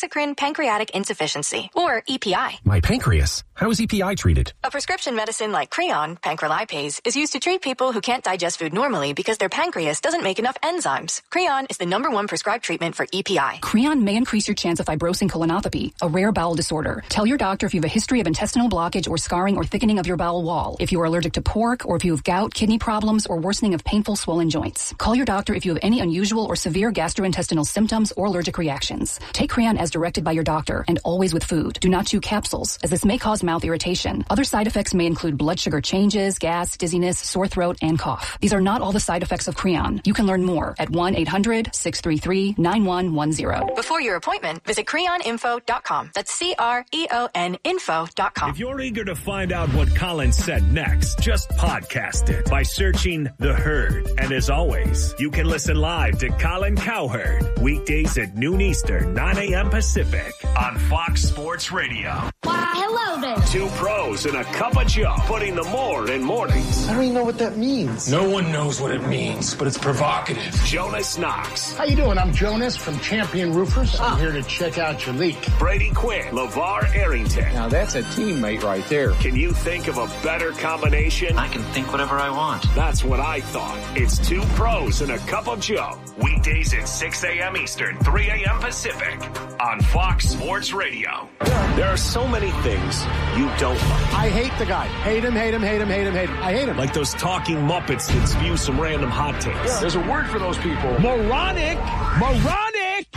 exocrine pancreatic insufficiency, or EPI. My pancreas. How is EPI treated? A prescription medicine like Creon, pancrelipase, is used to treat people who can't digest food normally because their pancreas doesn't make enough enzymes. Creon is the #1 prescribed treatment for EPI. Creon may increase your chance of fibrosing colonopathy, a rare bowel disorder. Tell your doctor if you have a history of intestinal blockage or scarring or thickening of your bowel wall, if you are allergic to pork, or if you have gout, kidney problems, or worsening of painful swollen joints. Call your doctor if you have any unusual or severe gastrointestinal symptoms or allergic reactions. Take Creon as directed by your doctor and always with food. Do not chew capsules, as this may cause mouth irritation. Other side effects may include blood sugar changes, gas, dizziness, sore throat, and cough. These are not all the side effects of Creon. You can learn more at 1-800-633-9110. Before your appointment, visit creoninfo.com. That's CREON info.com. If you're eager to find out what Colin said next, just podcast it by searching The Herd. And as always, you can listen live to Colin Cowherd weekdays at noon Eastern, 9 a.m. Pacific on Fox Sports Radio. Why, hello there. Two pros and a cup of Joe, putting the more in mornings. I don't even know what that means. No one knows what it means, but it's provocative. Jonas Knox. How you doing? I'm Jonas from Champion Roofers. I'm here to check out your leak. Brady Quinn. LeVar Arrington. Now that's a teammate right there. Can you think of a better combination? I can think whatever I want. That's what I thought. It's two pros and a cup of Joe. Weekdays at 6 a.m. Eastern, 3 a.m. Pacific on Fox Sports Radio. There are so many things you don't like. I hate the guy. Hate him, hate him, hate him, hate him, hate him. I hate him. Like those talking Muppets that spew some random hot takes. Yeah, there's a word for those people. Moronic. Moronic.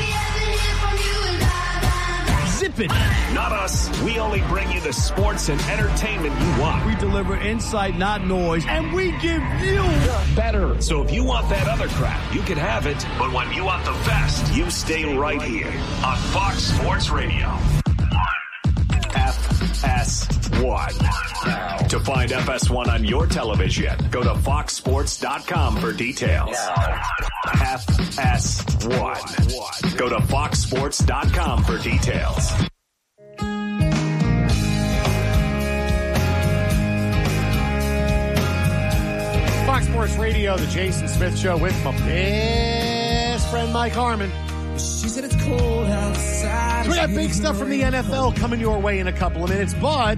Zip it. Not us. We only bring you the sports and entertainment you want. We deliver insight, not noise, and we give you better. So if you want that other crap, you can have it. But when you want the best, you stay right here on Fox Sports Radio. FS1. To find FS1 on your television, go to foxsports.com for details. FS1. Go to foxsports.com for details. Fox Sports Radio, the Jason Smith Show with my best friend Mike Harmon. She said it's cold outside. So we got big stuff from the NFL coming your way in a couple of minutes, but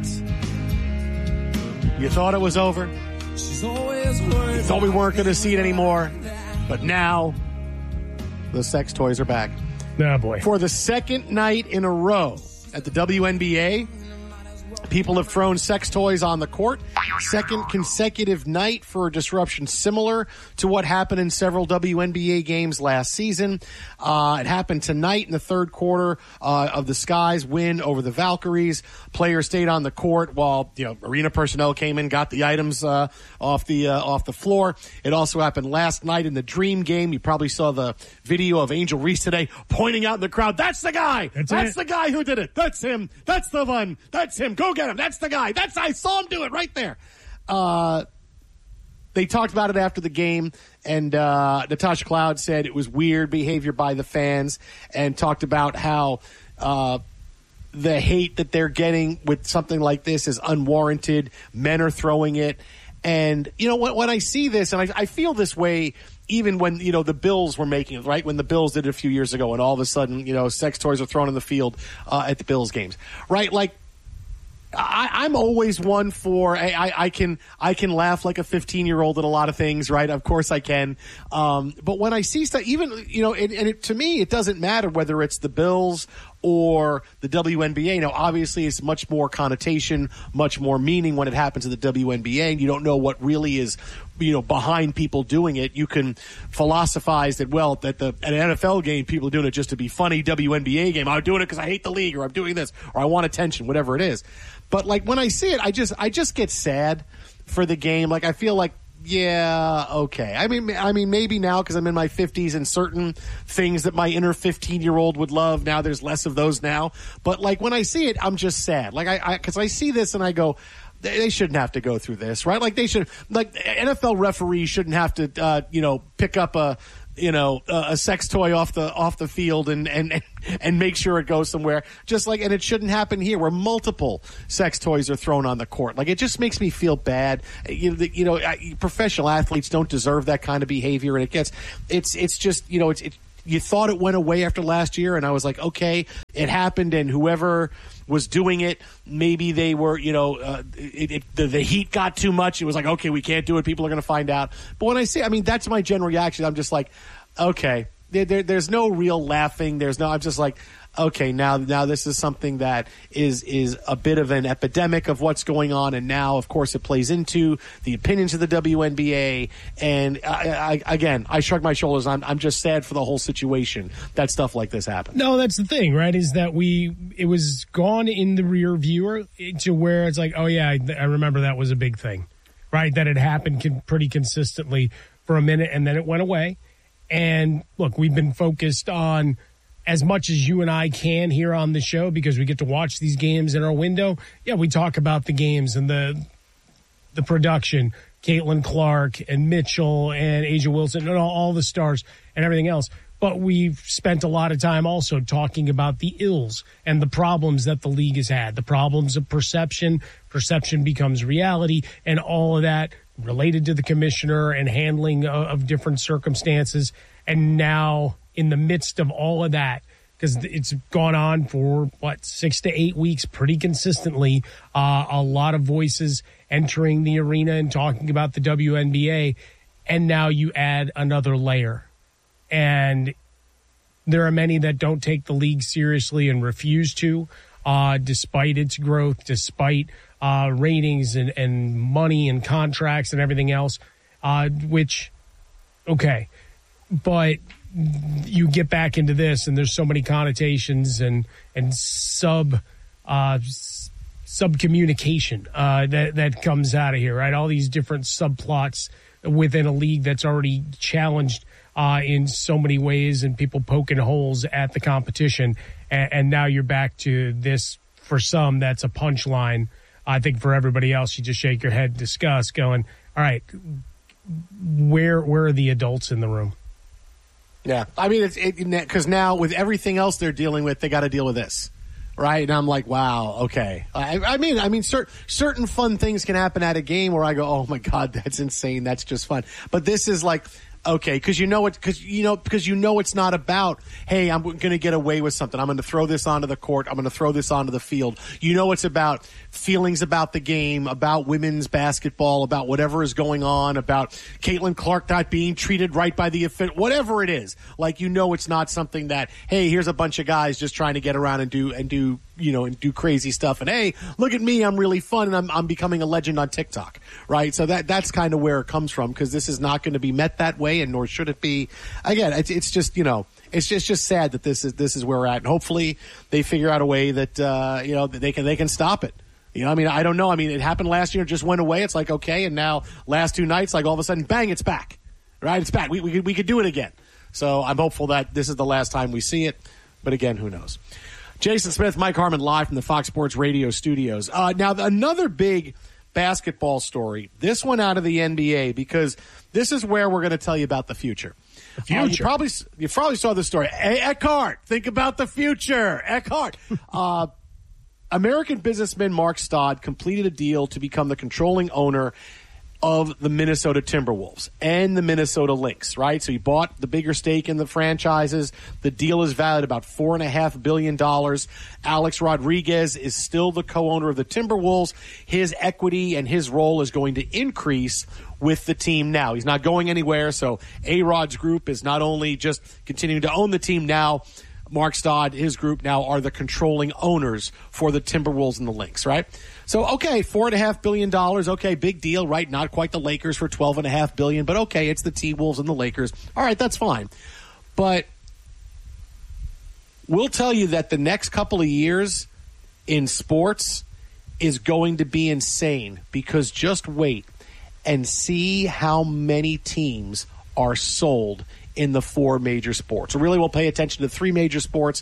you thought it was over. She's always worried. You thought we weren't going to see it anymore, but now the sex toys are back. Oh, boy. For the second night in a row at the WNBA, people have thrown sex toys on the court. Second consecutive night for a disruption similar to what happened in several WNBA games last season. It happened tonight in the third quarter of the Sky's win over the Valkyries. Players stayed on the court while arena personnel came in, got the items off the floor. It also happened last night in the Dream game. You probably saw the video of Angel Reese today pointing out in the crowd, "That's the guy! That's the guy who did it! That's him! That's the one! That's him! Go get him! That's the guy! I saw him do it right there!" They talked about it after the game, and Natasha Cloud said it was weird behavior by the fans, and talked about how the hate that they're getting with something like this is unwarranted. Men are throwing it. And, when I see this, and I feel this way even when, the Bills were making it, right? When the Bills did it a few years ago, and all of a sudden, sex toys are thrown in the field at the Bills games, right? Like, I'm always one for I can laugh like a 15-year-old at a lot of things, right? Of course I can. But when I see stuff, even to me, it doesn't matter whether it's the Bills or the WNBA. Now, obviously, it's much more connotation, much more meaning when it happens to the WNBA, and you don't know what really is, behind people doing it. You can philosophize that, at an NFL game, people are doing it just to be funny. WNBA game, I'm doing it because I hate the league, or I'm doing this, or I want attention, whatever it is. But like when I see it, I just get sad for the game. Like I feel like, yeah, okay. I mean, maybe now because I'm in my 50s and certain things that my inner 15-year-old would love, now there's less of those now. But like when I see it, I'm just sad. Like because I see this and I go, they shouldn't have to go through this, right? Like they should, like NFL referees shouldn't have to, pick up a sex toy off the field and make sure it goes somewhere. Just like, and it shouldn't happen here where multiple sex toys are thrown on the court. Like it just makes me feel bad. Professional athletes don't deserve that kind of behavior, and it's just you thought it went away after last year, and I was like, okay, it happened, and whoever was doing it, maybe they were, the heat got too much. It was like, okay, we can't do it. People are going to find out. But when I say, that's my general reaction. I'm just like, okay, there's no real laughing. I'm just like, okay, now this is something that is a bit of an epidemic of what's going on, and now, of course, it plays into the opinions of the WNBA. And I shrug my shoulders. I'm just sad for the whole situation that stuff like this happened. No, that's the thing, right? Is that it was gone in the rear view to where it's like, oh yeah, I remember that was a big thing, right? That it happened pretty consistently for a minute, and then it went away. And look, we've been focused on as much as you and I can here on the show because we get to watch these games in our window. Yeah, we talk about the games and the production, Caitlin Clark and Mitchell and A'ja Wilson and all the stars and everything else. But we've spent a lot of time also talking about the ills and the problems that the league has had, the problems of perception. Perception becomes reality, and all of that related to the commissioner and handling of different circumstances. And now, in the midst of all of that, because it's gone on for, 6 to 8 weeks pretty consistently, a lot of voices entering the arena and talking about the WNBA, and now you add another layer. And there are many that don't take the league seriously and refuse to, despite its growth, despite ratings and money and contracts and everything else, which, okay, but you get back into this and there's so many connotations and sub-communication that comes out of here, right? All these different subplots within a league that's already challenged in so many ways and people poking holes at the competition. And now you're back to this, for some, that's a punchline. I think for everybody else, you just shake your head, discuss, going, all right, where are the adults in the room? Yeah, it's because now with everything else they're dealing with, they got to deal with this, right? And I'm like, wow, okay. Certain fun things can happen at a game where I go, oh my God, that's insane, that's just fun. But this is like, okay, because you know it's not about, hey, I'm going to get away with something. I'm going to throw this onto the court. I'm going to throw this onto the field. It's about feelings about the game, about women's basketball, about whatever is going on, about Caitlin Clark not being treated right by the official, whatever it is. It's not something that, hey, here's a bunch of guys just trying to get around and do crazy stuff. And hey, look at me, I'm really fun, and I'm becoming a legend on TikTok, right? So that's kind of where it comes from, because this is not going to be met that way, and nor should it be. Again, it's just it's just sad that this is where we're at, and hopefully they figure out a way that that they can stop it. I don't know. It happened last year, it just went away. It's like, okay, and now last 2 nights, like all of a sudden, bang, it's back, right? It's back. We could do it again. So I'm hopeful that this is the last time we see it, but again, who knows? Jason Smith, Mike Harmon, live from the Fox Sports Radio studios. Now, another big basketball story. This one out of the NBA, because this is where we're going to tell you about the future. The future. You probably saw this story. Hey, Eckhart, think about the future. Eckhart. American businessman Mark Stodd completed a deal to become the controlling owner of the Minnesota Timberwolves and the Minnesota Lynx, right? So he bought the bigger stake in the franchises. The deal is valued about $4.5 billion. Alex Rodriguez is still the co-owner of the Timberwolves. His equity and his role is going to increase with the team now. He's not going anywhere, so A-Rod's group is not only just continuing to own the team now, Mark Stodd, his group now are the controlling owners for the Timberwolves and the Lynx, right? So, okay, $4.5 billion, okay, big deal, right? Not quite the Lakers for $12.5 billion, but okay, it's the T-Wolves and the Lakers. All right, that's fine. But we'll tell you that the next couple of years in sports is going to be insane, because just wait and see how many teams are sold in the 4 major sports. So really we'll pay attention to 3 major sports,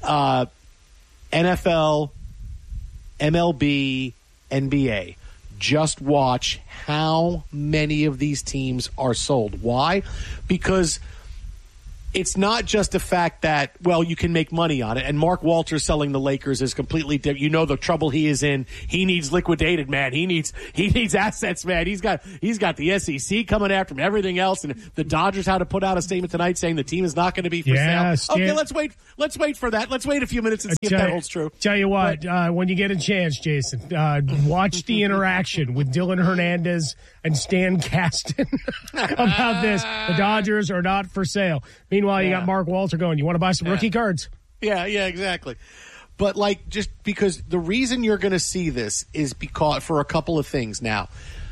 NFL, MLB, NBA. Just watch how many of these teams are sold. Why? Because it's not just the fact that, well, you can make money on it. And Mark Walters selling the Lakers is completely different. You know the trouble he is in. He needs liquidated, man. He needs assets, man. He's got the SEC coming after him, everything else. And the Dodgers had to put out a statement tonight saying the team is not going to be for sale. Okay, let's wait for that. Let's wait a few minutes and see if that holds true. Tell you what, when you get a chance, Jason, watch the interaction with Dylan Hernandez and Stan Kasten about this. The Dodgers are not for sale. Meanwhile, you got Mark Walter going, you want to buy some rookie cards? Yeah, exactly. But, just because the reason you're going to see this is because for a couple of things now.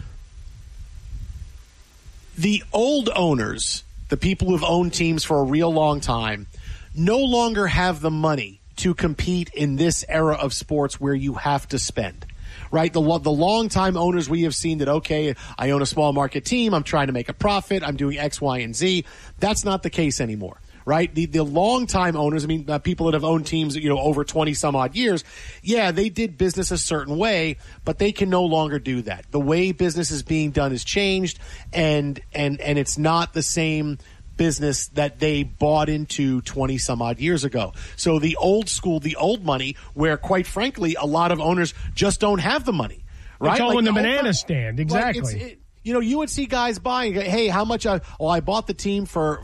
The old owners, the people who've owned teams for a real long time, no longer have the money to compete in this era of sports where you have to spend. Right, the long-time owners we have seen that, okay, I own a small market team, I'm trying to make a profit, I'm doing X, Y, and Z. That's not the case anymore, right? The long-time owners, people that have owned teams, over 20-some-odd years, they did business a certain way, but they can no longer do that. The way business is being done has changed, and it's not the same business that they bought into 20-some-odd years ago. So the old school, the old money, where, quite frankly, a lot of owners just don't have the money, right? It's all in the banana stand, exactly. You would see guys buying, hey, how much? I bought the team for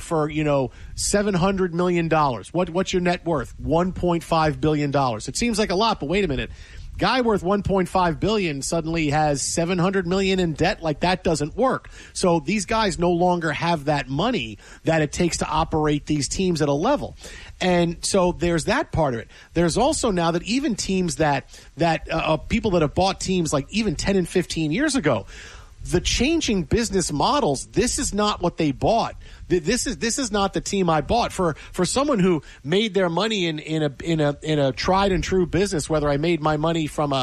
$700 million. What's your net worth? $1.5 billion. It seems like a lot, but wait a minute. Guy worth $1.5 billion suddenly has $700 million in debt. That doesn't work. So these guys no longer have that money that it takes to operate these teams at a level. And so there's that part of it. There's also now that even teams that people that have bought teams even 10 and 15 years ago, the changing business models, this is not what they bought. This is not the team I bought. For someone who made their money in a tried and true business, whether I made my money from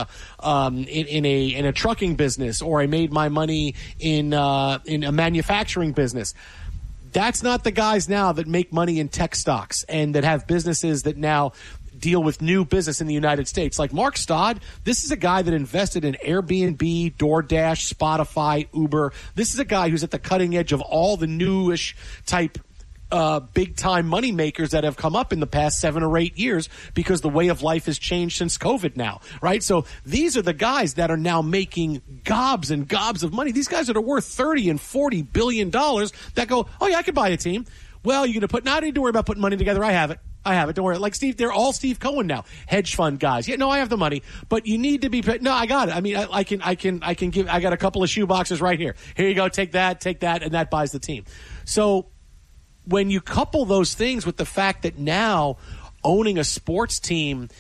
in a trucking business or I made my money in a manufacturing business. That's not the guys now that make money in tech stocks and that have businesses that now deal with new business in the United States. Like Mark Stodd, this is a guy that invested in Airbnb, DoorDash, Spotify, Uber. This is a guy who's at the cutting edge of all the newish type big-time money makers that have come up in the past 7 or 8 years because the way of life has changed since COVID now, right? So these are the guys that are now making gobs and gobs of money. These guys that are worth $30 and $40 billion that go, oh, yeah, I could buy a team. Well, you're going to I don't need to worry about putting money together. I have it. Don't worry. Steve, they're all Steve Cohen now, hedge fund guys. Yeah, no, I have the money, but you need to be. No, I got it. I can give. I got a couple of shoe boxes right here. Here you go. Take that, and that buys the team. So when you couple those things with the fact that now owning a sports team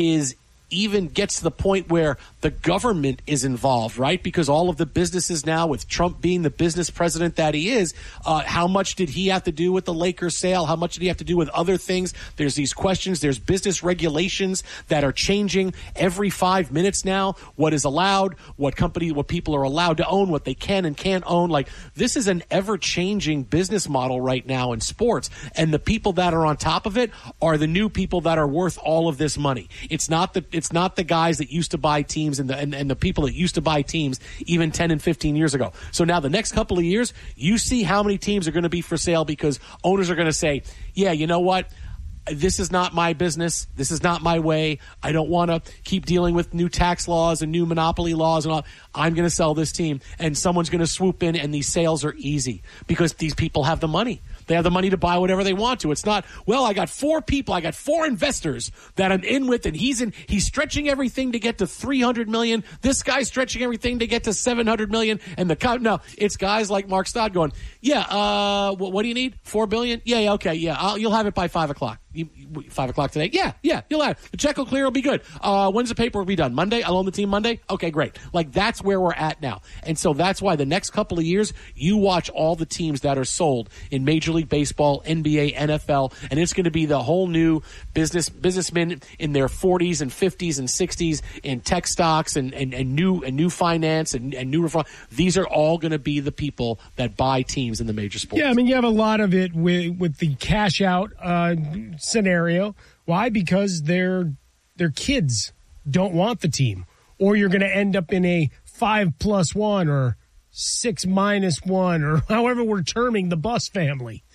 even gets to the point where the government is involved, right? Because all of the businesses now, with Trump being the business president that he is, how much did he have to do with the Lakers sale? How much did he have to do with other things? There's these questions. There's business regulations that are changing every 5 minutes now. What is allowed, what people are allowed to own, what they can and can't own. This is an ever-changing business model right now in sports. And the people that are on top of it are the new people that are worth all of this money. It's not the guys that used to buy teams and the people that used to buy teams even 10 and 15 years ago. So now the next couple of years, you see how many teams are going to be for sale because owners are going to say, yeah, you know what? This is not my business. This is not my way. I don't want to keep dealing with new tax laws and new monopoly laws and all. I'm going to sell this team, and someone's going to swoop in, and these sales are easy because these people have the money. They have the money to buy whatever they want to. It's not, well, I got 4 people, I got 4 investors that I'm in with, and he's stretching everything to get to $300 million. This guy's stretching everything to get to $700 million. And no, it's guys like Mark Stodd going, yeah, what do you need? $4 billion? Yeah, okay, yeah, you'll have it by 5 o'clock. 5 o'clock today? Yeah, you'll have it. The check will clear, will be good. When's the paperwork be done? Monday? I'll own the team Monday? Okay, great. That's where we're at now. And so that's why the next couple of years, you watch all the teams that are sold in Major League Baseball, NBA, NFL, and it's going to be the whole new businessmen in their 40s and 50s and 60s in tech stocks and new finance and new reform. These are all going to be the people that buy teams in the major sports. Yeah, you have a lot of it with the cash out scenario. Why? Because their kids don't want the team, or you're going to end up in a 5+1 or 6-1 or however we're terming the Bus family.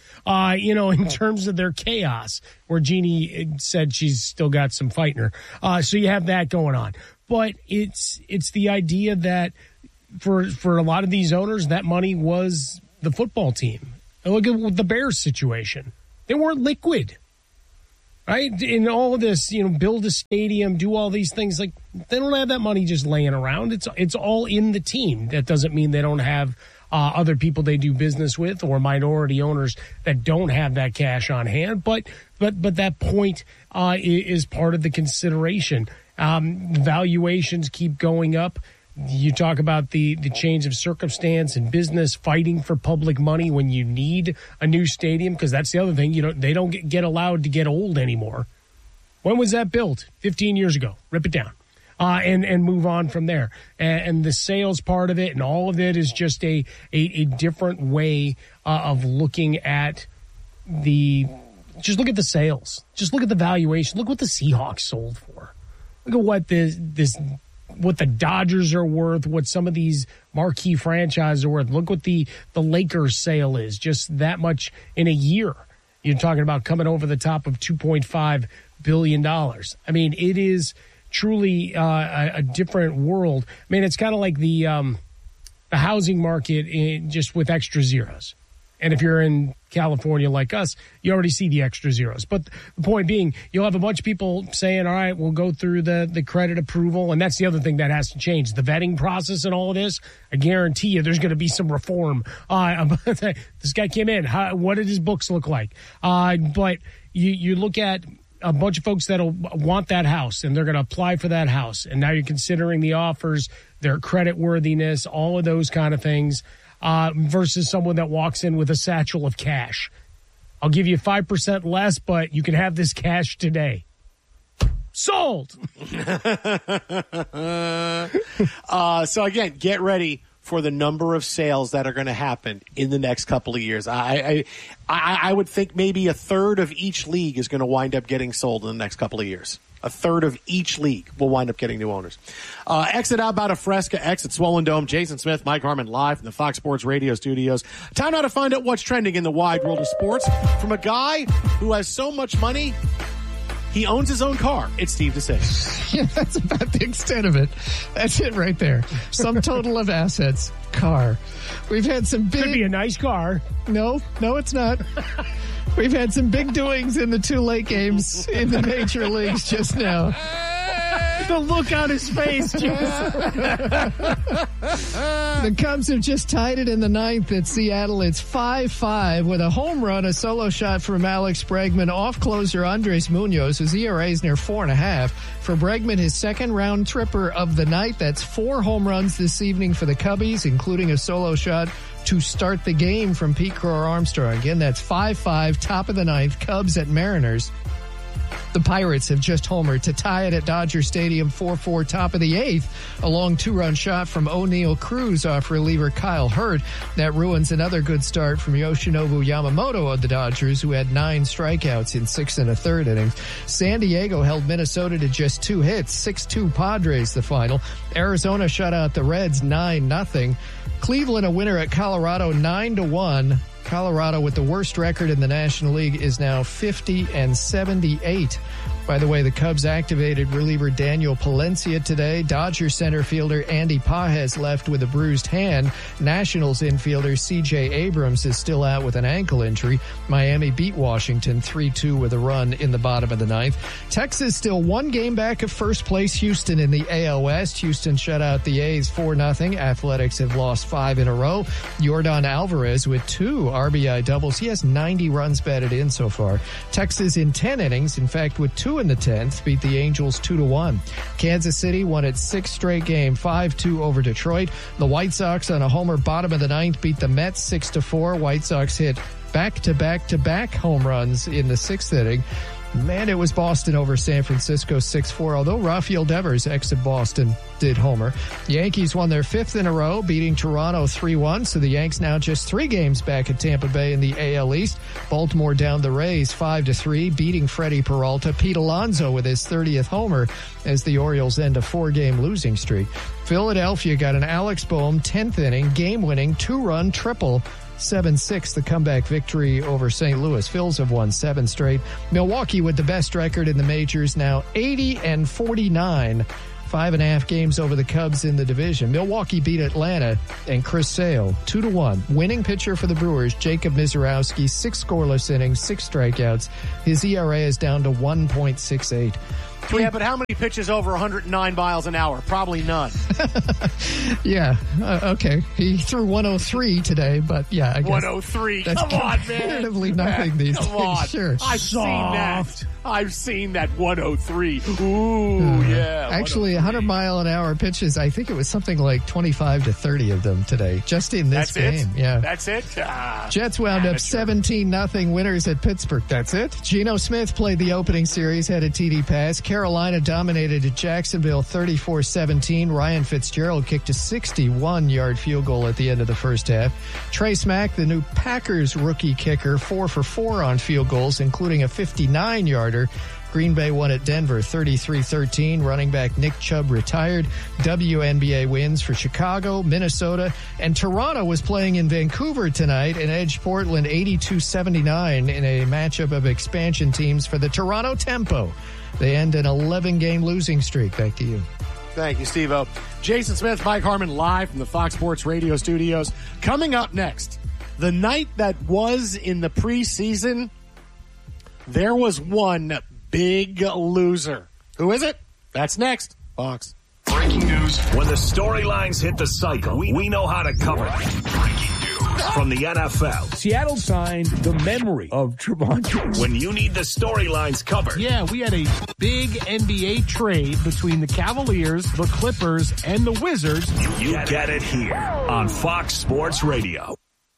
in terms of their chaos, where Jeannie said she's still got some fight in her. So you have that going on. But it's the idea that for a lot of these owners, that money was the football team. Look at the Bears situation. They weren't liquid. Right? In all of this, build a stadium, do all these things. Like, they don't have that money just laying around. It's all in the team. That doesn't mean they don't have other people they do business with or minority owners that don't have that cash on hand. But that point is part of the consideration. Valuations keep going up. You talk about the change of circumstance and business fighting for public money when you need a new stadium, because that's the other thing. They don't get allowed to get old anymore. When was that built? 15 years ago. Rip it down and move on from there. And the sales part of it and all of it is just a different way of looking at just look at the sales. Just look at the valuation. Look what the Seahawks sold for. Look at what what the Dodgers are worth, what some of these marquee franchises are worth. Look what the Lakers sale is, just that much in a year. You're talking about coming over the top of $2.5 billion. I mean, it is truly a different world. I mean, it's kind of like the housing market just with extra zeros. And if you're in California like us, you already see the extra zeros. But the point being, you'll have a bunch of people saying, all right, we'll go through the credit approval. And that's the other thing that has to change. The vetting process and all of this, I guarantee you there's going to be some reform. This guy came in. What did his books look like? But you look at a bunch of folks that'll want that house, and they're going to apply for that house. And now you're considering the offers, their credit worthiness, all of those kind of things. Versus someone that walks in with a satchel of cash. I'll give you 5% less, but you can have this cash today. Sold! So again, get ready for the number of sales that are going to happen in the next couple of years. I would think maybe a third of each league is going to wind up getting sold in the next couple of years. A third of each league will wind up getting new owners. Exit Outbound of Fresca, exit Swollen Dome. Jason Smith, Mike Harmon live from the Fox Sports Radio studios. Time now to find out what's trending in the wide world of sports from a guy who has so much money, he owns his own car. It's Steve DeSace. Yeah, that's about the extent of it. That's it right there. Sum total of assets, car. We've had some big... Could be a nice car. No, it's not. We've had some big doings in the two late games in the major leagues just now. The look on his face. The Cubs have just tied it in the ninth at Seattle. It's 5-5 with a home run, a solo shot from Alex Bregman off closer Andres Munoz, whose ERA is near 4.5. For Bregman, his second round tripper of the night. That's 4 home runs this evening for the Cubbies, including a solo shot to start the game from Pete Crow-Armstrong. Again, that's 5-5, top of the ninth, Cubs at Mariners. The Pirates have just homered to tie it at Dodger Stadium 4-4, top of the eighth. A long 2-run shot from O'Neal Cruz off reliever Kyle Hurt. That ruins another good start from Yoshinobu Yamamoto of the Dodgers, who had 9 strikeouts in 6 1/3 innings. San Diego held Minnesota to just 2 hits, 6-2 Padres the final. Arizona shut out the Reds 9-0. Cleveland a winner at Colorado 9-1. Colorado, with the worst record in the National League, is now 50-78. By the way, the Cubs activated reliever Daniel Palencia today. Dodger center fielder Andy Pages left with a bruised hand. Nationals infielder C.J. Abrams is still out with an ankle injury. Miami beat Washington 3-2 with a run in the bottom of the ninth. Texas still 1 game back of first place Houston in the AL West. Houston shut out the A's 4-0. Athletics have lost 5 in a row. Yordan Alvarez with 2 RBI doubles. He has 90 runs batted in so far. Texas in 10 innings, in fact, with 2 in the 10th, beat the Angels 2-1. Kansas City won its 6th straight game, 5-2 over Detroit. The White Sox on a homer bottom of the ninth beat the Mets 6-4. White Sox hit back-to-back home runs in the 6th inning. Man, it was Boston over San Francisco 6-4, although Rafael Devers, ex of Boston, did homer. Yankees won their 5th in a row, beating Toronto 3-1, so the Yanks now just 3 games back at Tampa Bay in the AL East. Baltimore downed the Rays 5-3, beating Freddie Peralta. Pete Alonso with his 30th homer as the Orioles end a 4-game losing streak. Philadelphia got an Alex Boehm 10th inning, game-winning 2-run triple 7-6, the comeback victory over St. Louis. Phils have won 7 straight. Milwaukee with the best record in the majors, now 80-49. 5.5 games over the Cubs in the division. Milwaukee beat Atlanta and Chris Sale 2-1. Winning pitcher for the Brewers, Jacob Mizorowski, 6 scoreless innings, 6 strikeouts. His ERA is down to 1.68. Yeah, but how many pitches over 109 miles an hour? Probably none. Yeah, okay. He threw 103 today, but yeah, I guess 103. That's Come on, man. Comparatively nothing these days. On. Sure. I've seen that 103. Ooh, yeah. Actually, 100-mile-an-hour pitches, I think it was something like 25 to 30 of them today, just in this game. Yeah. That's it? Jets wound up 17-0 winners at Pittsburgh. That's it. Geno Smith played the opening series, had a TD pass. Carolina dominated at Jacksonville 34-17. Ryan Fitzgerald kicked a 61-yard field goal at the end of the first half. Trace Mack, the new Packers rookie kicker, 4 for 4 on field goals, including a 59-yarder. Green Bay won at Denver 33-13. Running back Nick Chubb retired. WNBA wins for Chicago, Minnesota, and Toronto was playing in Vancouver tonight and edged Portland 82-79 in a matchup of expansion teams for the Toronto Tempo. They end an 11-game losing streak. Back to you. Thank you, Steve-O. Jason Smith, Mike Harmon, live from the Fox Sports Radio studios. Coming up next, the night that was in the preseason, there was one big loser. Who is it? That's next. Fox. Breaking news. When the storylines hit the cycle, we know how to cover it. Breaking news from the NFL. Seattle signed the memory of Trevon Diggs. When you need the storylines covered. Yeah, we had a big NBA trade between the Cavaliers, the Clippers, and the Wizards. You get it here on Fox Sports Radio.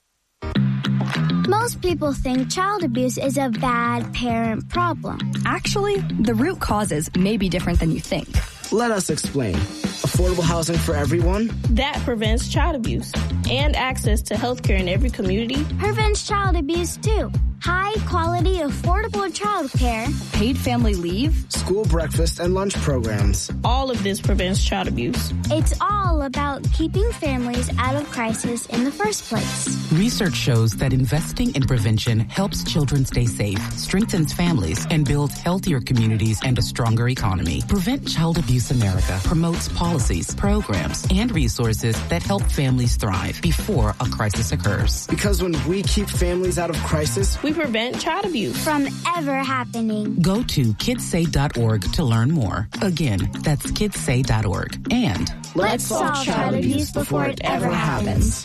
Most people think child abuse is a bad parent problem. Actually, the root causes may be different than you think. Let us explain. Affordable housing for everyone? That prevents child abuse and access to health care in every community. Prevents child abuse, too. High-quality, affordable child care. Paid family leave. School breakfast and lunch programs. All of this prevents child abuse. It's all about keeping families out of crisis in the first place. Research shows that investing in prevention helps children stay safe, strengthens families, and builds healthier communities and a stronger economy. Prevent Child Abuse America promotes policies, programs, and resources that help families thrive before a crisis occurs. Because when we keep families out of crisis, we prevent child abuse from ever happening. Go to kidssay.org to learn more. Again, that's kidssay.org. And let's solve child abuse before it ever happens.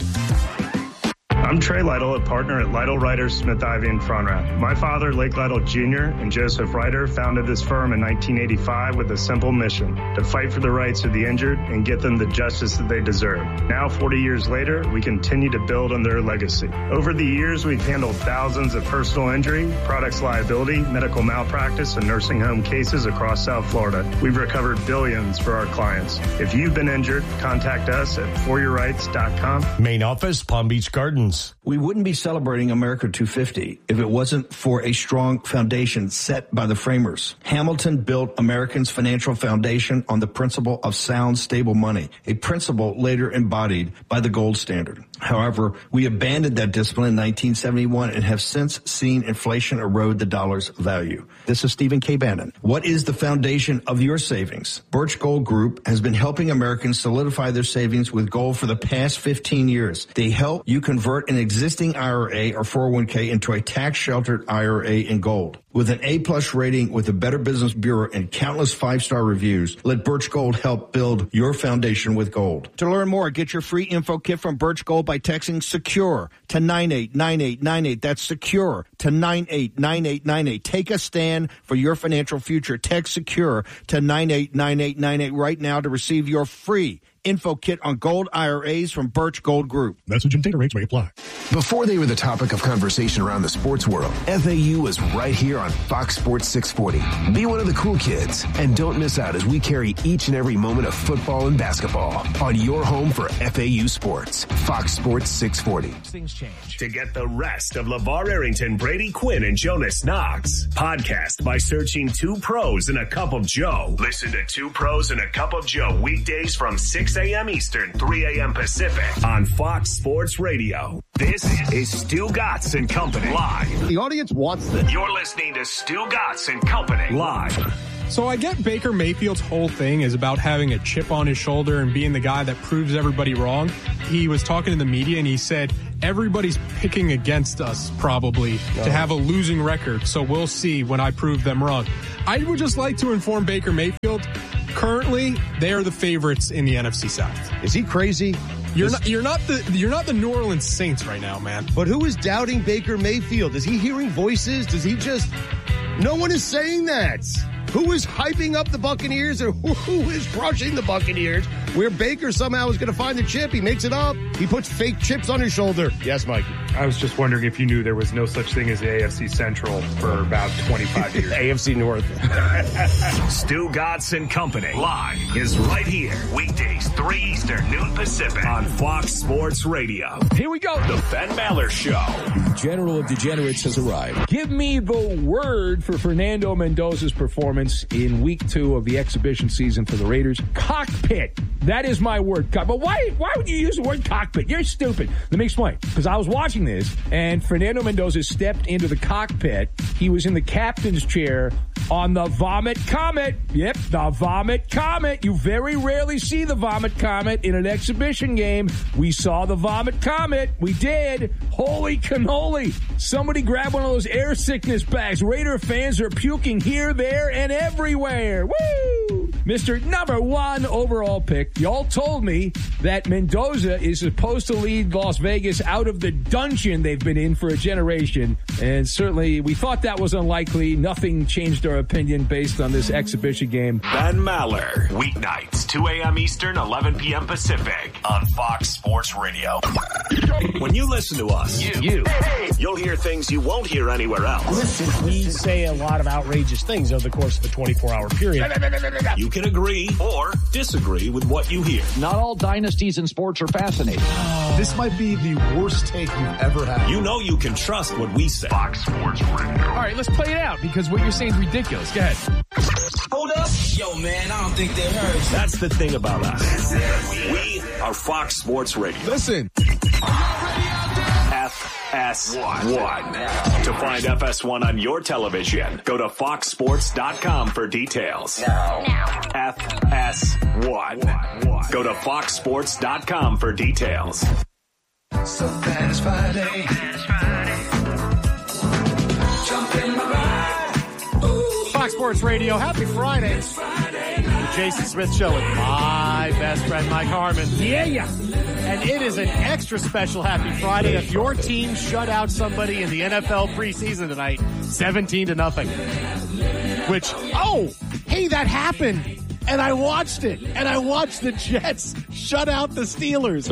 I'm Trey Lytle, a partner at Lytle Ryder, Smith Ivey, and Fronrath. My father, Lake Lytle Jr., and Joseph Ryder founded this firm in 1985 with a simple mission: to fight for the rights of the injured and get them the justice that they deserve. Now, 40 years later, we continue to build on their legacy. Over the years, we've handled thousands of personal injury, products liability, medical malpractice, and nursing home cases across South Florida. We've recovered billions for our clients. If you've been injured, contact us at foryourrights.com. Main office, Palm Beach Gardens. We wouldn't be celebrating America 250 if it wasn't for a strong foundation set by the framers. Hamilton built Americans' financial foundation on the principle of sound, stable money, a principle later embodied by the gold standard. However, we abandoned that discipline in 1971 and have since seen inflation erode the dollar's value. This is Stephen K. Bannon. What is the foundation of your savings? Birch Gold Group has been helping Americans solidify their savings with gold for the past 15 years. They help you convert an existing IRA or 401k into a tax-sheltered IRA in gold. With an A-plus rating with the Better Business Bureau and countless 5-star reviews, let Birch Gold help build your foundation with gold. To learn more, get your free info kit from Birch Gold by texting SECURE to 989898. That's SECURE to 989898. Take a stand for your financial future. Text SECURE to 989898 right now to receive your free info kit on gold IRAs from Birch Gold Group. Message and data rates may apply. Before they were the topic of conversation around the sports world, FAU was right here on Fox Sports 640. Be one of the cool kids and don't miss out as we carry each and every moment of football and basketball on your home for FAU sports. Fox Sports 640. Things change. To get the rest of LeVar Arrington, Brady Quinn, and Jonas Knox, podcast by searching Two Pros and a Cup of Joe. Listen to Two Pros and a Cup of Joe weekdays from 6 a.m. Eastern, 3 a.m. Pacific on Fox Sports Radio. This is Stu Gatz and Company live. The audience wants this. You're listening to Stu Gatz and Company live. So I get Baker Mayfield's whole thing is about having a chip on his shoulder and being the guy that proves everybody wrong. He was talking to the media and he said, everybody's picking against us probably to have a losing record. So we'll see when I prove them wrong. I would just like to inform Baker Mayfield, currently they are the favorites in the NFC South. Is he crazy? You're not the New Orleans Saints right now, man. But who is doubting Baker Mayfield? Is he hearing voices? Does he just... No one is saying that. Who is hyping up the Buccaneers or who is crushing the Buccaneers where Baker somehow is going to find the chip? He makes it up. He puts fake chips on his shoulder. Yes, Mikey. I was just wondering if you knew there was no such thing as the AFC Central for about 25 years. AFC North. Stu Gatz and Company live is right here. Weekdays, 3 Eastern, noon Pacific on Fox Sports Radio. Here we go. The Ben Maller Show. General of Degenerates has arrived. Give me the word for Fernando Mendoza's performance in week 2 of the exhibition season for the Raiders. Cockpit. That is my word. But why would you use the word cockpit? You're stupid. Let me explain. Because I was watching this, and Fernando Mendoza stepped into the cockpit. He was in the captain's chair on the Vomit Comet. Yep, the Vomit Comet. You very rarely see the Vomit Comet in an exhibition game. We saw the Vomit Comet. We did. Holy cannoli. Somebody grab one of those air sickness bags. Raider fans are puking here, there, and everywhere. Woo! Mr. Number 1 overall pick. Y'all told me that Mendoza is supposed to lead Las Vegas out of the dungeon they've been in for a generation. And certainly we thought that was unlikely. Nothing changed our opinion based on this exhibition game. Ben Maller, weeknights, 2 a.m. Eastern, 11 p.m. Pacific on Fox Sports Radio. When you listen to us, you'll hear things you won't hear anywhere else. We say a lot of outrageous things over the course of a 24-hour period. You can agree or disagree with what you hear. Not all dynasties in sports are fascinating. This might be the worst take you've ever had. You know you can trust what we say. Fox Sports Radio. All right, let's play it out because what you're saying is ridiculous. Go ahead. Hold up. Yo, man, I don't think they heard. That's the thing about us. We are Fox Sports Radio. Listen. FS1. To find FS1 on your television, go to foxsports.com for details. Now. FS1. Go to foxsports.com for details. So bad it's Friday. Jump in my ride. Fox Sports Radio, happy Friday. The Jason Smith Show with my best friend, Mike Harmon. Yeah. And it is an extra special happy Friday if your team shut out somebody in the NFL preseason tonight, 17-0. Which, hey, that happened. And I watched it. And I watched the Jets shut out the Steelers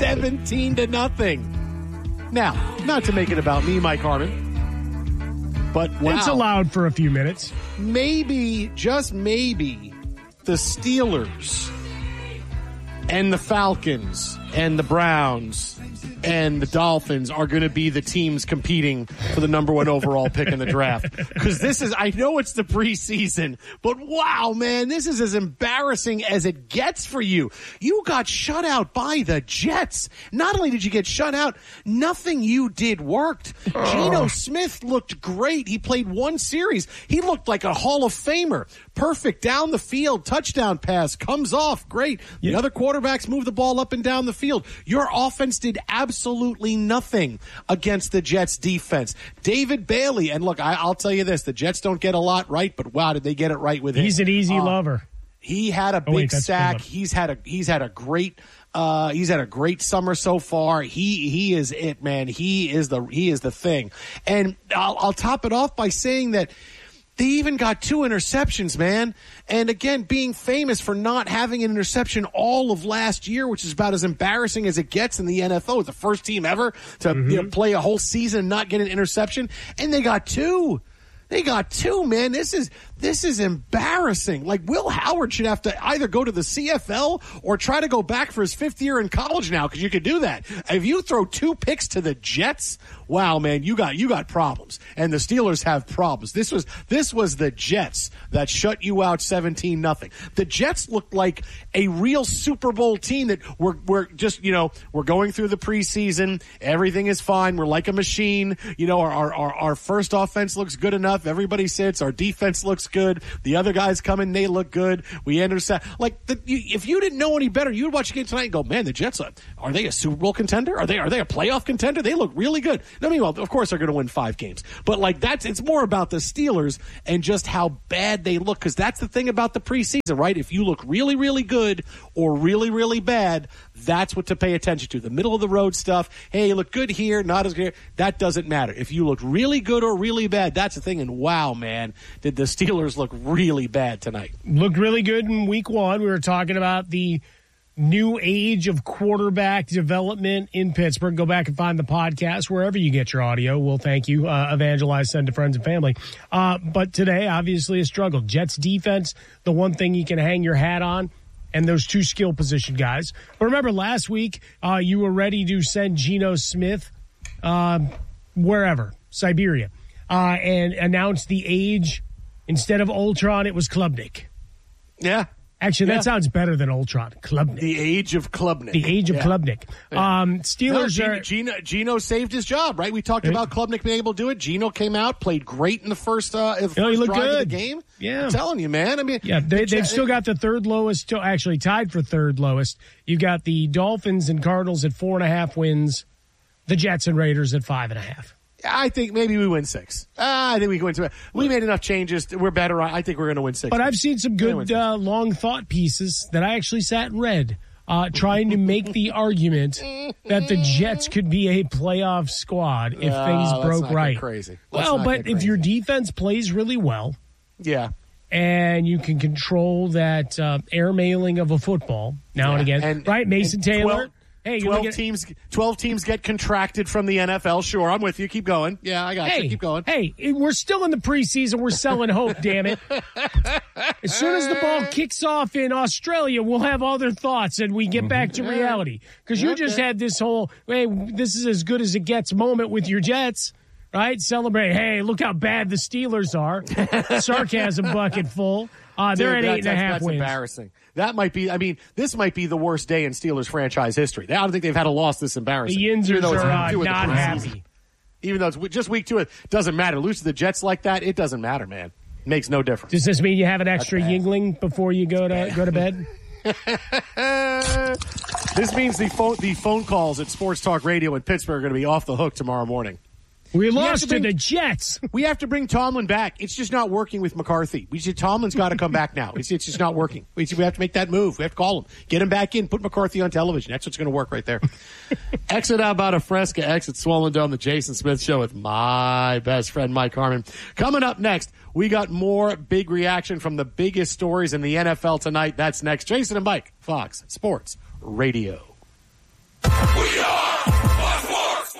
17-0. Now, not to make it about me, Mike Harmon, but wow. It's allowed for a few minutes. Maybe, just maybe, the Steelers and the Falcons and the Browns and the Dolphins are going to be the teams competing for the number 1 overall pick in the draft. Because I know it's the preseason, but wow, man, this is as embarrassing as it gets for you. You got shut out by the Jets. Not only did you get shut out, nothing you did worked. Geno Smith looked great. He played 1 series. He looked like a Hall of Famer. Perfect down the field, touchdown pass, comes off, great. The other quarterbacks move the ball up and down the field. Your offense did absolutely nothing against the Jets defense. David Bailey, and look, I'll tell you this, the Jets don't get a lot right, but wow, did they get it right with him. He's an easy lover. He had a big sack. He's had a great summer so far. He is it, man. He is the thing. And I'll top it off by saying that they even got 2 interceptions, man. And again, being famous for not having an interception all of last year, which is about as embarrassing as it gets in the NFL. It's the first team ever to play a whole season and not get an interception. And they got 2. They got 2, man. This This is embarrassing. Like, Will Howard should have to either go to the CFL or try to go back for his 5th year in college now, because you could do that. If you throw 2 picks to the Jets, wow, man, you got problems. And the Steelers have problems. This was the Jets that shut you out 17-0. The Jets looked like a real Super Bowl team that we're just, we're going through the preseason. Everything is fine. We're like a machine. Our first offense looks good enough. Everybody sits. Our defense looks good. The other guys come in, they look good. We intercept. If you didn't know any better, you would watch the game tonight and go, man, the Jets, are they a Super Bowl contender? Are they a playoff contender? They look really good. I mean, well, of course they're going to win 5 games. But it's more about the Steelers and just how bad they look, because that's the thing about the preseason, right? If you look really, really good or really, really bad, that's what to pay attention to. The middle of the road stuff, hey, you look good here, not as good, that doesn't matter. If you look really good or really bad, that's the thing. And wow, man, did the Steelers look really bad tonight. Looked really good in week 1. We were talking about the new age of quarterback development in Pittsburgh. Go back and find the podcast wherever you get your audio. We'll thank you. Evangelize, send to friends and family. But today, obviously, a struggle. Jets defense, the one thing you can hang your hat on, and those 2 skill position guys. But remember, last week, you were ready to send Geno Smith wherever, Siberia, and announce the age. Instead of Ultron, it was Klubnik. Yeah. Actually, that sounds better than Ultron. Klubnik. The age of Klubnik. The age of Klubnik. Yeah. Steelers Geno saved his job, right? We talked about Klubnik being able to do it. Geno came out, played great in the first drive of the game. Yeah. I'm telling you, man. I mean, they've still got the third lowest, actually tied for third lowest. You got the Dolphins and Cardinals at 4.5 wins, the Jets and Raiders at 5.5. I think maybe we win 6. I think we can win 2. We made enough changes. We're better. I think we're going to win 6. But I've seen some good long thought pieces that I actually sat and read, trying to make the argument that the Jets could be a playoff squad if things broke right. Crazy. But if your defense plays really well, and you can control that air mailing of a football now and again, right? Mason Taylor. 12 teams get contracted from the NFL. Sure, I'm with you. Keep going. Yeah, I got you. Keep going. Hey, we're still in the preseason. We're selling hope, damn it. As soon as the ball kicks off in Australia, we'll have other thoughts and we get back to reality. Because you just had this whole, hey, this is as good as it gets moment with your Jets, right? Celebrate, hey, look how bad the Steelers are. Sarcasm bucket full. They're at 8.5 that's wins. Embarrassing. That might be, this might be the worst day in Steelers franchise history. I don't think they've had a loss this embarrassing. The Yinzers are not happy. Even though it's just week 2, it doesn't matter. Lose to the Jets like that, it doesn't matter, man. It makes no difference. Does this mean you have an extra Yingling before you go to bed? This means the phone calls at Sports Talk Radio in Pittsburgh are going to be off the hook tomorrow morning. We lost to the Jets. We have to bring Tomlin back. It's just not working with McCarthy. Tomlin's got to come back now. It's just not working. We have to make that move. We have to call him. Get him back in. Put McCarthy on television. That's what's going to work right there. Exit out about a Fresca. Exit Swollen Dome, the Jason Smith Show with my best friend, Mike Harmon. Coming up next, we got more big reaction from the biggest stories in the NFL tonight. That's next. Jason and Mike, Fox Sports Radio. We are Fox Sports.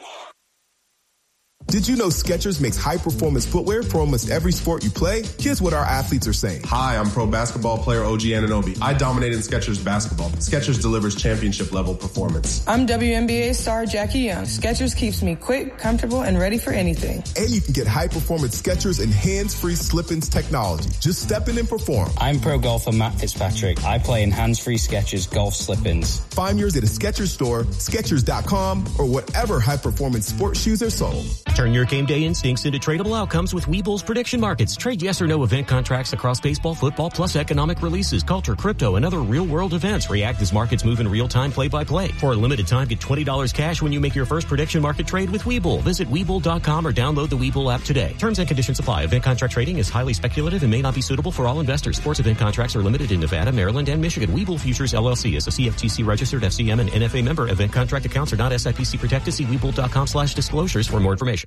Did you know Skechers makes high-performance footwear for almost every sport you play? Here's what our athletes are saying. Hi, I'm pro basketball player OG Anunoby. I dominate in Skechers basketball. Skechers delivers championship-level performance. I'm WNBA star Jackie Young. Skechers keeps me quick, comfortable, and ready for anything. And you can get high-performance Skechers and hands-free slip-ins technology. Just step in and perform. I'm pro golfer Matt Fitzpatrick. I play in hands-free Skechers golf slip-ins. Find yours at a Skechers store, Skechers.com, or whatever high-performance sports shoes are sold. Turn your game day instincts into tradable outcomes with Webull's prediction markets. Trade yes or no event contracts across baseball, football, plus economic releases, culture, crypto, and other real-world events. React as markets move in real time, play-by-play. For a limited time, get $20 cash when you make your first prediction market trade with Webull. Visit Webull.com or download the Webull app today. Terms and conditions apply. Event contract trading is highly speculative and may not be suitable for all investors. Sports event contracts are limited in Nevada, Maryland, and Michigan. Webull Futures LLC is a CFTC registered FCM and NFA member. Event contract accounts are not SIPC protected. See Webull.com/disclosures for more information.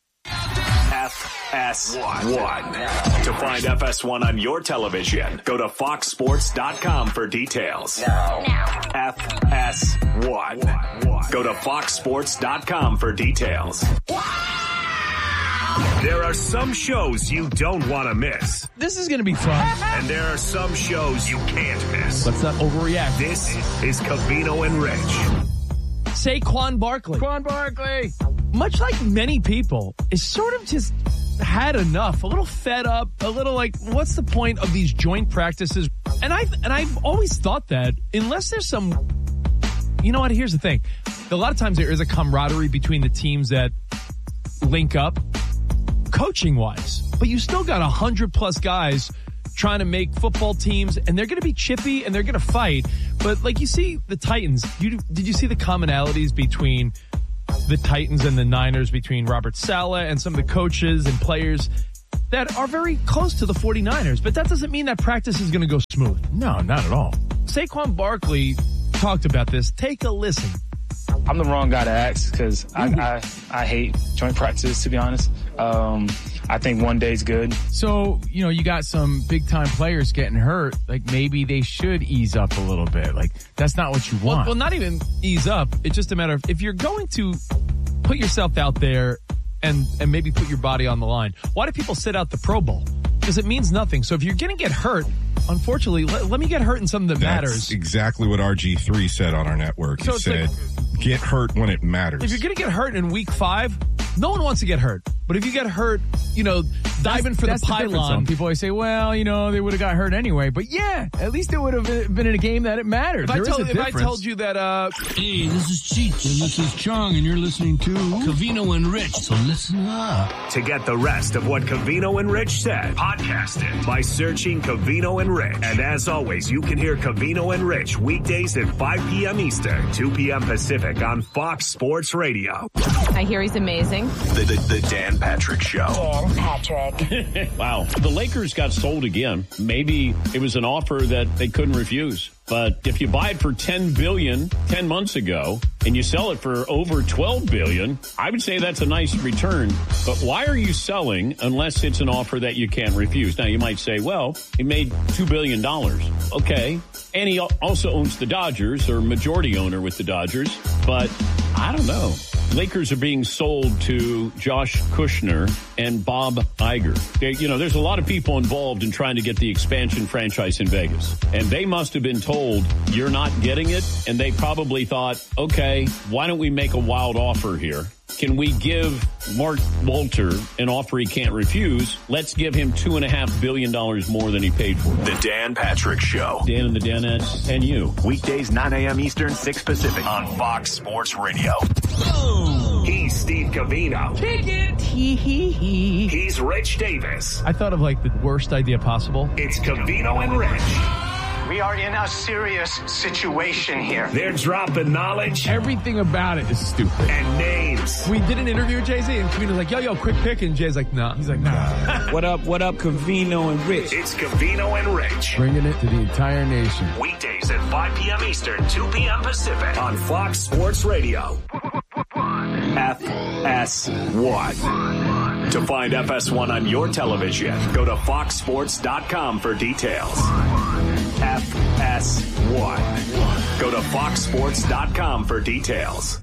FS1. To find FS1 on your television, go to foxsports.com for details. Now. FS1. Go to foxsports.com for details. There are some shows you don't want to miss. This is going to be fun. And there are some shows you can't miss. Let's not overreact. This is Covino and Rich. Saquon Barkley. Much like many people, is sort of just had enough, a little fed up, a little like, what's the point of these joint practices? And I've always thought that unless there's some, you know what, here's the thing. A lot of times there is a camaraderie between the teams that link up coaching wise, but you still got 100+ guys trying to make football teams, and they're going to be chippy and they're going to fight. But like you see the Titans, did you see the commonalities between the Titans and the Niners, between Robert Saleh and some of the coaches and players that are very close to the 49ers? But that doesn't mean that practice is going to go smooth. No, not at all. Saquon Barkley talked about this. Take a listen. I'm the wrong guy to ask because I hate joint practice, to be honest. I think one day's good. So, you got some big-time players getting hurt. Like, maybe they should ease up a little bit. Like, that's not what you want. Well, not even ease up. It's just a matter of if you're going to put yourself out there and maybe put your body on the line, why do people sit out the Pro Bowl? Because it means nothing. So if you're going to get hurt, unfortunately, let me get hurt in something that matters. That's exactly what RG3 said on our network. He said, get hurt when it matters. If you're going to get hurt in week 5, no one wants to get hurt. But if you get hurt, diving for the pylon, people always say, well, they would have got hurt anyway. But yeah, at least it would have been in a game that it mattered. If I told you that, hey, this is Cheech and this is Chong, and you're listening to Covino and Rich, so listen up. To get the rest of what Covino and Rich said, podcast it by searching Covino and Rich. And as always, you can hear Covino and Rich weekdays at 5 p.m. Eastern, 2 p.m. Pacific on Fox Sports Radio. I hear he's amazing. The Dan Patrick Show. Dan Patrick. Wow. The Lakers got sold again. Maybe it was an offer that they couldn't refuse. But if you buy it for $10 billion 10 months ago and you sell it for over $12 billion, I would say that's a nice return. But why are you selling unless it's an offer that you can't refuse? Now, you might say, well, he made $2 billion. Okay. And he also owns the Dodgers, or majority owner with the Dodgers. But I don't know. Lakers are being sold to Josh Kushner and Bob Iger. There's a lot of people involved in trying to get the expansion franchise in Vegas. And they must have been told, you're not getting it. And they probably thought, okay, why don't we make a wild offer here? Can we give Mark Walter an offer he can't refuse? Let's give him $2.5 billion more than he paid for. The Dan Patrick Show. Dan and the Danettes and you. Weekdays 9 a.m. Eastern, 6 Pacific on Fox Sports Radio. Boom. He's Steve Covino. Kick it. Hee. He's Rich Davis. I thought of like the worst idea possible. It's Covino and Rich. We are in a serious situation here. They're dropping knowledge. Everything about it is stupid. And names. We did an interview with Jay-Z, and Covino's like, yo, quick pick. And Jay's like, nah. He's like, nah. What up, Covino and Rich? It's Covino and Rich. Bringing it to the entire nation. Weekdays at 5 p.m. Eastern, 2 p.m. Pacific on Fox Sports Radio. FS1. To find FS1 on your television, go to foxsports.com for details. FS1. Go to foxsports.com for details.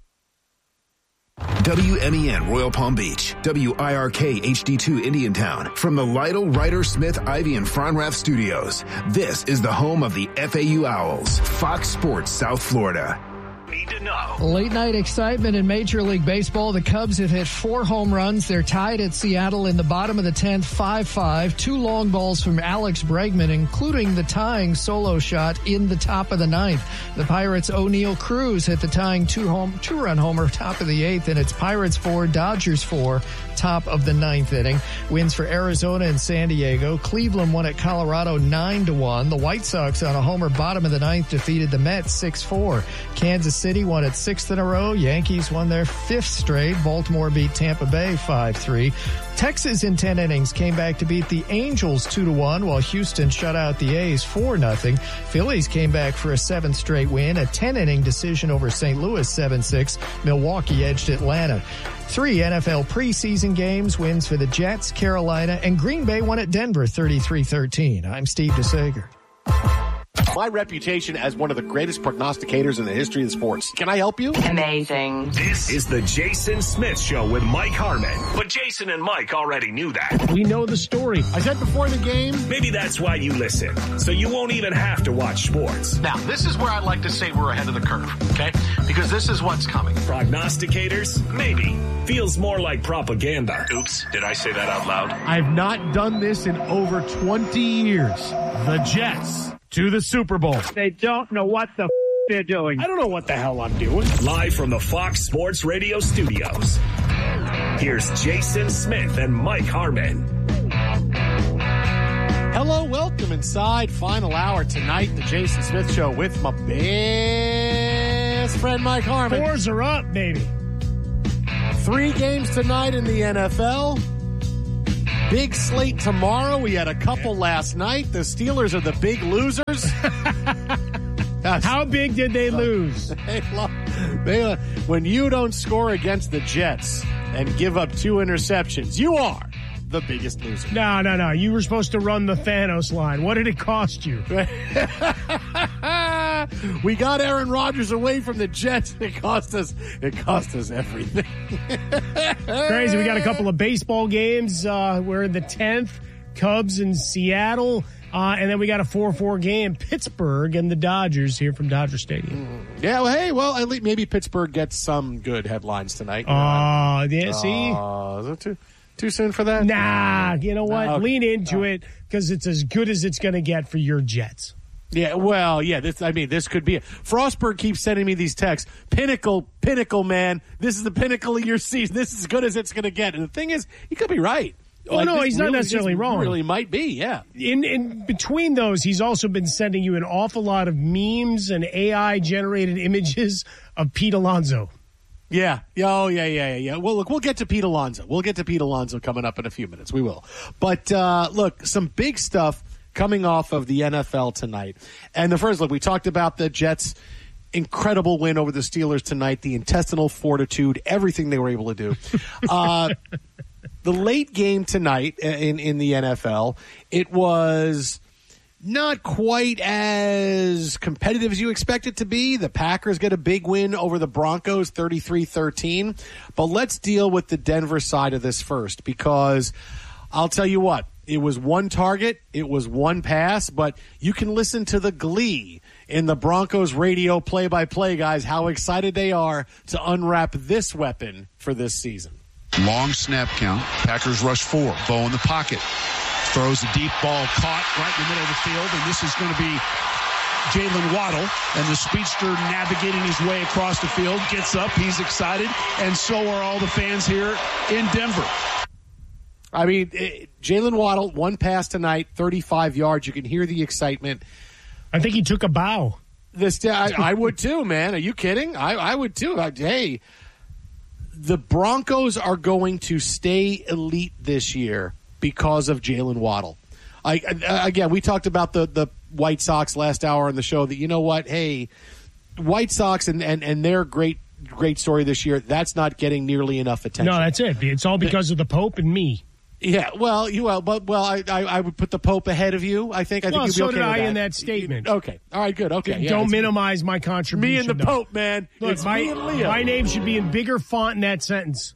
WMEN Royal Palm Beach, WIRK HD2 Indiantown. From the Lytle, Ryder, Smith, Ivy, and Fronrath Studios, this is the home of the FAU Owls, Fox Sports South Florida. Need to know. Late night excitement in Major League Baseball. The Cubs have hit 4 home runs. They're tied at Seattle in the bottom of the 10th, 5-5. 2 long balls from Alex Bregman, including the tying solo shot in the top of the 9th. The Pirates' O'Neal Cruz hit the tying 2-run homer top of the 8th, and it's Pirates 4, Dodgers 4, top of the 9th inning. Wins for Arizona and San Diego. Cleveland won at Colorado 9-1. The White Sox on a homer bottom of the 9th defeated the Mets 6-4. Kansas City won its 6th in a row. Yankees won their 5th straight. Baltimore beat Tampa Bay 5-3. Texas in 10 innings came back to beat the Angels 2-1, while Houston shut out the A's 4-0. Phillies came back for a 7th straight win, a 10-inning decision over St. Louis 7-6. Milwaukee edged Atlanta. 3 NFL preseason games, wins for the Jets, Carolina, and Green Bay won at Denver 33-13. I'm Steve DeSager. My reputation as one of the greatest prognosticators in the history of sports. Can I help you? Amazing. This is the Jason Smith Show with Mike Harmon. But Jason and Mike already knew that. We know the story. I said before the game. Maybe that's why you listen, so you won't even have to watch sports. Now, this is where I like to say we're ahead of the curve, okay? Because this is what's coming. Prognosticators? Maybe. Feels more like propaganda. Oops, did I say that out loud? I've not done this in over 20 years. The Jets to the Super Bowl. They don't know what the they're doing. I don't know what the hell I'm doing. Live from the Fox Sports Radio studios. Here's Jason Smith and Mike Harmon. Hello, welcome inside. Final hour tonight, the Jason Smith Show with my best friend Mike Harmon. 4s are up, baby. 3 games tonight in the NFL. Big slate tomorrow. We had a couple last night. The Steelers are the big losers. How big did they lose? When you don't score against the Jets and give up 2 interceptions, you are the biggest loser. No. You were supposed to run the Thanos line. What did it cost you? We got Aaron Rodgers away from the Jets. It cost us everything. Crazy. We got a couple of baseball games. We're in the 10th. Cubs in Seattle. And then we got a 4-4 game. Pittsburgh and the Dodgers here from Dodger Stadium. Yeah, well, at least maybe Pittsburgh gets some good headlines tonight. Yeah, see? Is it too soon for that? Nah, you know what? Okay. Lean into it because it's as good as it's going to get for your Jets. Yeah, well, yeah, this could be it. Frostberg keeps sending me these texts. Pinnacle, man. This is the pinnacle of your season. This is as good as it's going to get. And the thing is, he could be right. Oh, no, he's not necessarily wrong. Really might be, yeah. In between those, he's also been sending you an awful lot of memes and AI-generated images of Pete Alonso. Yeah. Oh, yeah. Well, look, we'll get to Pete Alonso. We'll get to Pete Alonso coming up in a few minutes. We will. But, look, some big stuff coming off of the NFL tonight. And the first look, we talked about the Jets' incredible win over the Steelers tonight, the intestinal fortitude, everything they were able to do. The late game tonight in the NFL, it was not quite as competitive as you expect it to be. The Packers get a big win over the Broncos, 33-13. But let's deal with the Denver side of this first, because I'll tell you what, it was one target, it was one pass, but you can listen to the glee in the Broncos radio play-by-play guys, how excited they are to unwrap this weapon for this season. Long snap count. Packers rush 4. Bo in the pocket. Throws a deep ball caught right in the middle of the field. And this is going to be Jalen Waddle. And the speedster navigating his way across the field. Gets up. He's excited. And so are all the fans here in Denver. I mean, Jalen Waddle, one pass tonight, 35 yards. You can hear the excitement. I think he took a bow. I would too, man. Are you kidding? I would too. Hey, the Broncos are going to stay elite this year because of Jalen Waddle. Again, we talked about the White Sox last hour on the show that, you know what, hey, White Sox and their great story this year, that's not getting nearly enough attention. No, that's it. It's all because of the Pope and me. Yeah, I would put the Pope ahead of you. I think you'd be okay with that. So did I in that statement. Okay, all right, good. Okay, don't minimize my contribution. Me and the Pope, man. Look, it's me and Leo. My name should be in bigger font in that sentence.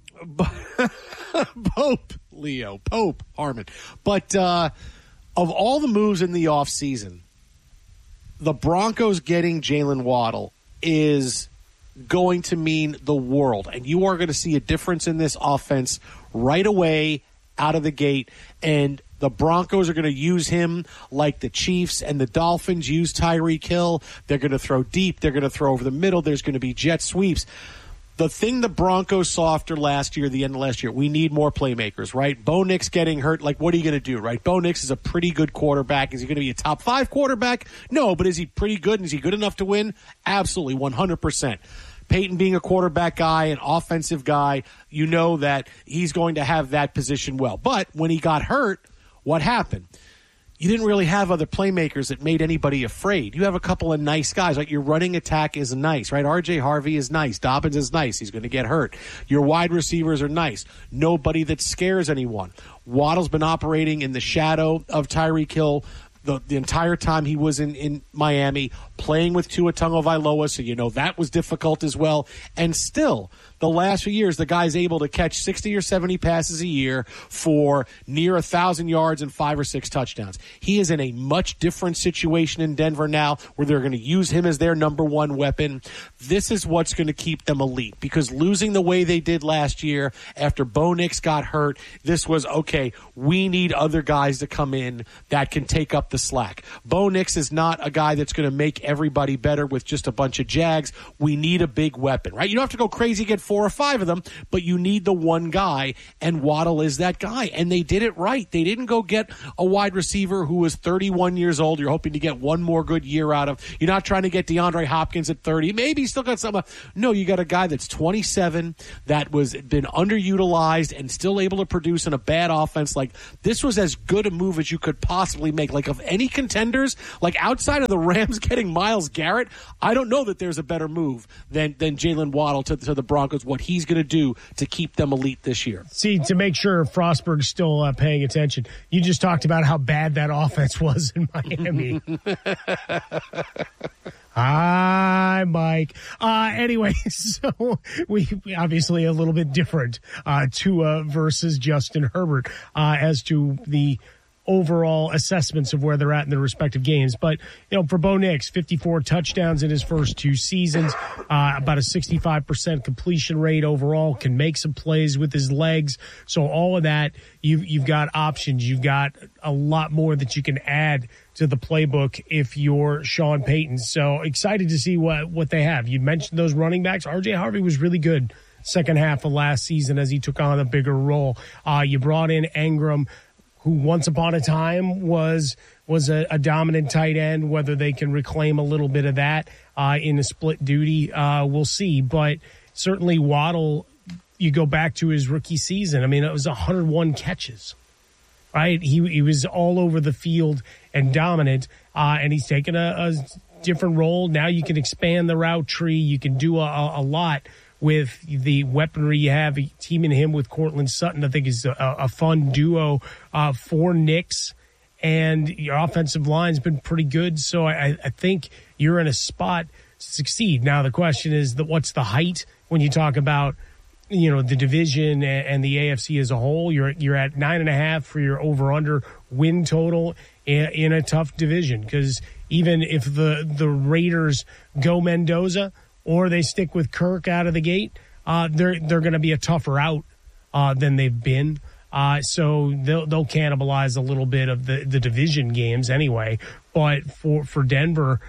Pope, Leo, Pope, Harmon. But of all the moves in the offseason, the Broncos getting Jalen Waddle is going to mean the world, and you are going to see a difference in this offense right away out of the gate, and the Broncos are going to use him like the Chiefs and the Dolphins use Tyreek Hill. They're going to throw deep. They're going to throw over the middle. There's going to be jet sweeps. The thing the Broncos saw after last year, the end of last year, we need more playmakers, right? Bo Nix getting hurt, like, what are you going to do, right? Bo Nix is a pretty good quarterback. Is he going to be a top 5 quarterback? No, but is he pretty good? And is he good enough to win? Absolutely, 100%. Peyton being a quarterback guy, an offensive guy, you know that he's going to have that position well. But when he got hurt, what happened? You didn't really have other playmakers that made anybody afraid. You have a couple of nice guys. Like, your running attack is nice, right? R.J. Harvey is nice. Dobbins is nice. He's going to get hurt. Your wide receivers are nice. Nobody that scares anyone. Waddle's been operating in the shadow of Tyreek Hill the entire time he was in Miami, playing with Tua Tagovailoa, so that was difficult as well. And still, the last few years, the guy's able to catch 60 or 70 passes a year for near 1,000 yards and 5 or 6 touchdowns. He is in a much different situation in Denver now, where they're going to use him as their number one weapon. This is what's going to keep them elite, because losing the way they did last year after Bo Nix got hurt, this was, okay, we need other guys to come in that can take up the slack. Bo Nix is not a guy that's going to make everybody better with just a bunch of Jags. We need a big weapon, right? You don't have to go crazy, get 4 or 5 of them, but you need the one guy, and Waddle is that guy. And they did it right. They didn't go get a wide receiver who was 31 years old. You're hoping to get one more good year out of. You're not trying to get DeAndre Hopkins at 30. Maybe he's still got some. No, you got a guy that's 27 that was been underutilized and still able to produce in a bad offense. Like, this was as good a move as you could possibly make. Like, of any contenders, like outside of the Rams getting Myles Garrett, I don't know that there's a better move than Jalen Waddle to the Broncos, what he's going to do to keep them elite this year. See, to make sure Frostberg's still paying attention, you just talked about how bad that offense was in Miami. Hi, Mike. Anyway, so we obviously a little bit different, Tua versus Justin Herbert, as to the overall assessments of where they're at in their respective games. But, for Bo Nix, 54 touchdowns in his first 2 seasons, about a 65% completion rate overall, can make some plays with his legs. So all of that, you've got options. You've got a lot more that you can add to the playbook if you're Sean Payton. So excited to see what they have. You mentioned those running backs. RJ Harvey was really good second half of last season as he took on a bigger role. You brought in Engram, who once upon a time was a dominant tight end. Whether they can reclaim a little bit of that in a split duty, we'll see. But certainly Waddle, you go back to his rookie season, I mean, it was 101 catches, right? He was all over the field and dominant, and he's taken a different role. Now you can expand the route tree. You can do a lot with the weaponry you have. Teaming him with Courtland Sutton, I think, is a fun duo for Nix. And your offensive line's been pretty good, so I think you're in a spot to succeed. Now the question is, what's the height when you talk about the division and the AFC as a whole? You're at 9.5 for your over/under win total in a tough division, because even if the Raiders go Mendoza or they stick with Kirk out of the gate, they're going to be a tougher out than they've been. So they'll cannibalize a little bit of the division games anyway. But for Denver,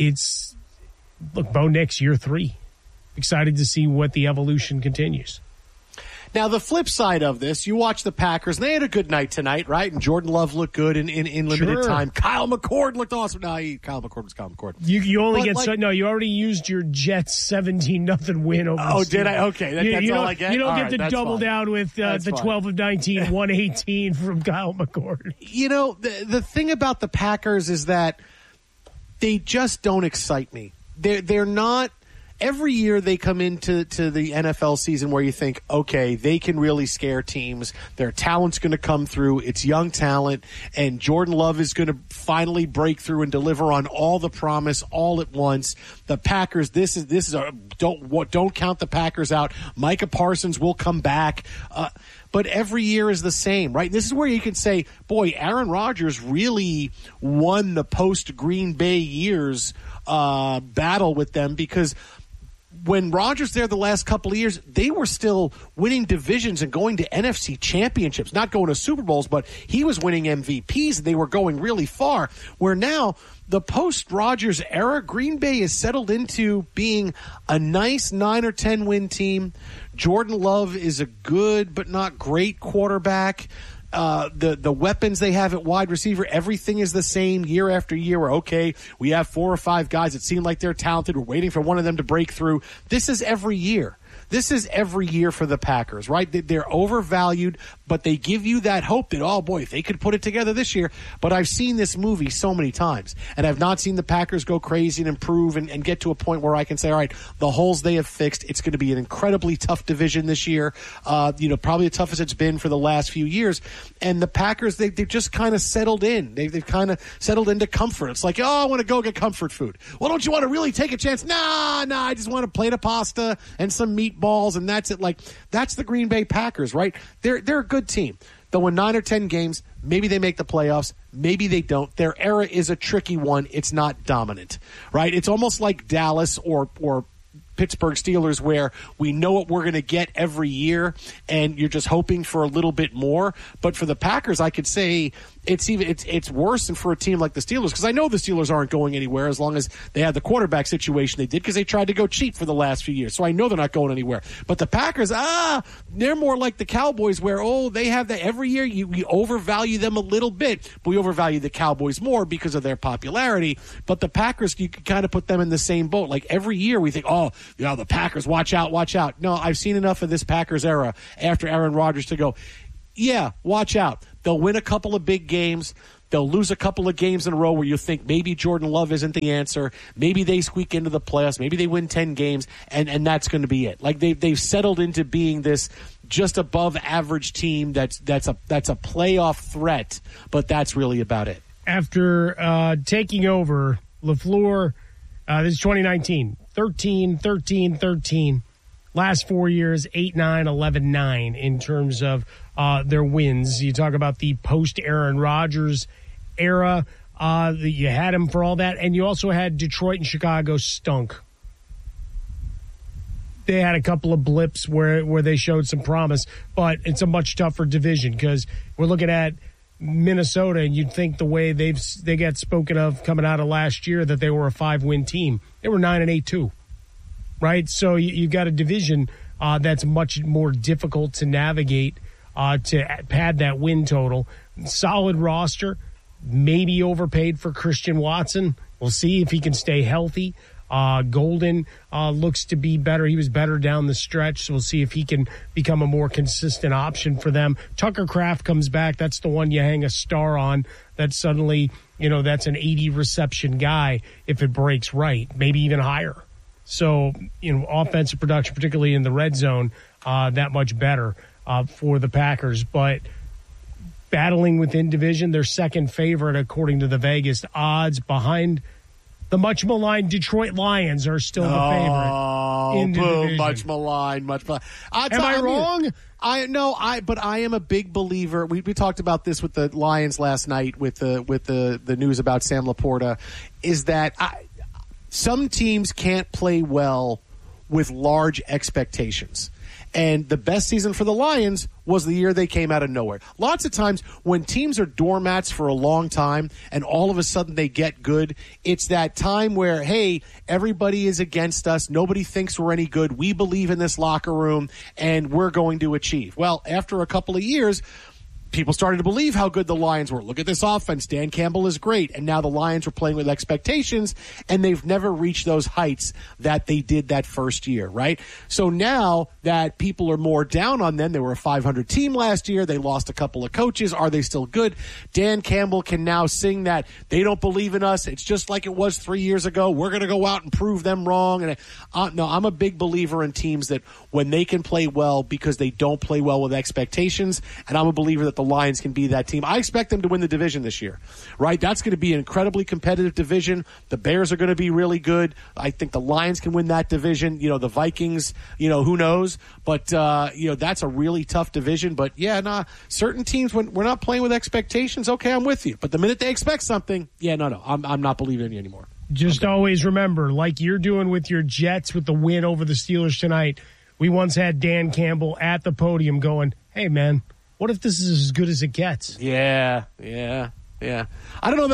Bo Nix, year 3. Excited to see what the evolution continues. Now, the flip side of this, you watch the Packers, and they had a good night tonight, right? And Jordan Love looked good in limited time. Kyle McCord looked awesome. No, Kyle McCord was Kyle McCord. You only you already used your Jets 17-0 win over. Oh, did I? Okay, that's all I get? You don't get to double down with the 12 of 19, 118 from Kyle McCord. The thing about the Packers is that they just don't excite me. They're not. Every year they come into the NFL season where you think, okay, they can really scare teams. Their talent's going to come through. It's young talent, and Jordan Love is going to finally break through and deliver on all the promise all at once. The Packers, don't count the Packers out. Micah Parsons will come back. But every year is the same, right? This is where you can say, boy, Aaron Rodgers really won the post-Green Bay years battle with them, because when Rodgers there the last couple of years, they were still winning divisions and going to NFC championships, not going to Super Bowls, but he was winning MVPs and they were going really far. Where now, the post-Rodgers era, Green Bay is settled into being a nice 9 or 10 win team. Jordan Love is a good but not great quarterback. The weapons they have at wide receiver, everything is the same year after year. Where, okay, we have 4 or 5 guys that seem like they're talented. We're waiting for one of them to break through. This is every year. this is every year for the Packers, right? They're overvalued, but they give you that hope that, oh boy, if they could put it together this year. But I've seen this movie so many times, and I've not seen the Packers go crazy and improve and get to a point where I can say, all right, the holes they have fixed. It's going to be an incredibly tough division this year, probably the toughest it's been for the last few years. And the Packers, they've just kind of settled in. They've kind of settled into comfort. It's like, oh, I want to go get comfort food. Well, don't you want to really take a chance? Nah, I just want a plate of pasta and some meatballs, and that's it. Like, that's the Green Bay Packers, right? They're a good team. They'll win 9 or 10 games. Maybe they make the playoffs. Maybe they don't. Their era is a tricky one. It's not dominant, right? It's almost like Dallas or Pittsburgh Steelers, where we know what we're going to get every year, and you're just hoping for a little bit more. But for the Packers, I could say it's worse than for a team like the Steelers, because I know the Steelers aren't going anywhere as long as they have the quarterback situation they did, because they tried to go cheap for the last few years. So I know they're not going anywhere. But the Packers, they're more like the Cowboys, where they have that every year. We overvalue them a little bit, but we overvalue the Cowboys more because of their popularity. But the Packers, you can kind of put them in the same boat. Like every year we think, the Packers, watch out. No, I've seen enough of this Packers era after Aaron Rodgers to go, yeah, watch out. They'll win a couple of big games. They'll lose a couple of games in a row where you think maybe Jordan Love isn't the answer. Maybe they squeak into the playoffs. Maybe they win 10 games, and that's going to be it. Like they've settled into being this just above average team that's a playoff threat, but that's really about it. After taking over, LaFleur, this is 2019, 13. Last 4 years, 8-9, 11-9 in terms of their wins. You talk about the post-Aaron Rodgers era. You had him for all that. And you also had Detroit and Chicago stunk. They had a couple of blips where they showed some promise. But it's a much tougher division, because we're looking at Minnesota, and you'd think the way they got spoken of coming out of last year that they were a 5-win team. They were 9-8 too. Right, so you've got a division that's much more difficult to navigate to pad that win total. Solid roster, maybe overpaid for Christian Watson. We'll see if he can stay healthy. Golden looks to be better. He was better down the stretch, so we'll see if he can become a more consistent option for them. Tucker Kraft comes back. That's the one you hang a star on. That suddenly, that's an 80 reception guy if it breaks right, maybe even higher. So, offensive production, particularly in the red zone, that much better for the Packers. But battling within division, their second favorite, according to the Vegas odds, behind the much maligned Detroit Lions, are still the favorite in the division. Much maligned. Am I wrong? But I am a big believer. We talked about this with the Lions last night with the news about Sam Laporta, is that some teams can't play well with large expectations. And the best season for the Lions was the year they came out of nowhere. Lots of times when teams are doormats for a long time and all of a sudden they get good, it's that time where, hey, everybody is against us. Nobody thinks we're any good. We believe in this locker room and we're going to achieve. Well, after a couple of years, people started to believe how good the Lions were. Look at this offense. Dan Campbell is great. And now the Lions are playing with expectations, and they've never reached those heights that they did that first year, right? So now that people are more down on them, they were a 500 team last year. They lost a couple of coaches. Are they still good? Dan Campbell can now sing that they don't believe in us. It's just like it was 3 years ago. We're going to go out and prove them wrong. And no, I'm a big believer in teams that when they can play well because they don't play well with expectations, and I'm a believer that the Lions can be that team. I expect them to win the division this year, right? That's going to be an incredibly competitive division. The Bears are going to be really good. I think the Lions can win that division. The Vikings, who knows? But, that's a really tough division. But, certain teams, when we're not playing with expectations, okay, I'm with you. But the minute they expect something, I'm not believing in you anymore. Just always remember, like you're doing with your Jets with the win over the Steelers tonight, we once had Dan Campbell at the podium going, hey, man, what if this is as good as it gets? Yeah. I don't know that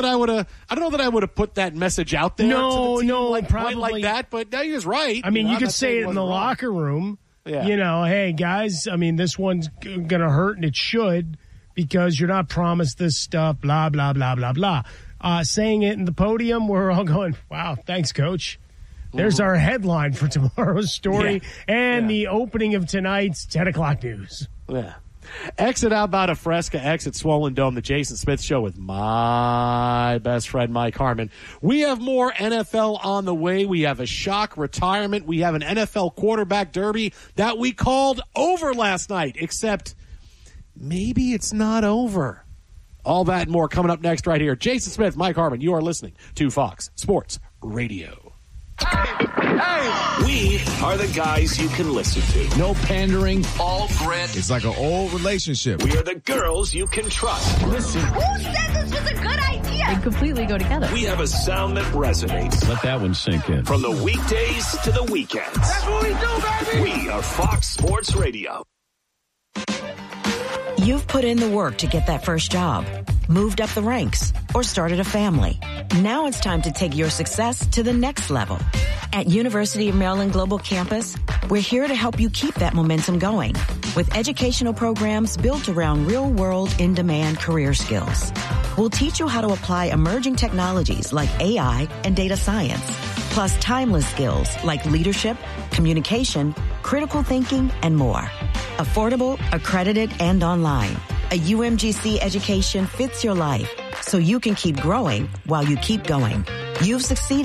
I would have put that message out there. No, probably like that. But he was right. I mean, you could say it in the locker room. Yeah. Hey guys, I mean, this one's going to hurt, and it should, because you're not promised this stuff. Blah blah blah blah blah. Saying it in the podium, we're all going, wow, thanks, coach. There's our headline for tomorrow's story and the opening of tonight's 10 o'clock news. Yeah. Exit Outbound of Fresca, exit Swollen Dome, the Jason Smith Show with my best friend, Mike Harmon. We have more NFL on the way. We have a shock retirement. We have an NFL quarterback derby that we called over last night, except maybe it's not over. All that and more coming up next right here. Jason Smith, Mike Harmon, you are listening to Fox Sports Radio. We are the guys you can listen to. No pandering. All grit. It's like an old relationship. We are the girls you can trust. Listen. Who said this was a good idea? They completely go together. We have a sound that resonates. Let that one sink in. From the weekdays to the weekends. That's what we do, baby. We are Fox Sports Radio. You've put in the work to get that first job, moved up the ranks, or started a family. Now it's time to take your success to the next level. At University of Maryland Global Campus, we're here to help you keep that momentum going with educational programs built around real-world, in-demand career skills. We'll teach you how to apply emerging technologies like AI and data science, plus timeless skills like leadership, communication, critical thinking, and more. Affordable, accredited, and online. A UMGC education fits your life so you can keep growing while you keep going. You've succeeded.